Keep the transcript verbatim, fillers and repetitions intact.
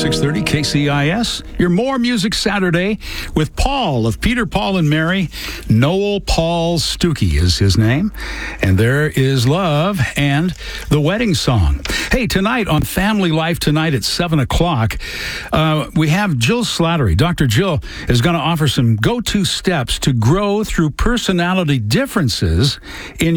six thirty K C I S. Your More Music Saturday with Paul of Peter, Paul, and Mary. Noel Paul Stuckey is his name. And There Is Love and the wedding song. Hey, tonight on Family Life Tonight at seven o'clock, uh, we have Jill Slattery. Doctor Jill is going to offer some go-to steps to grow through personality differences in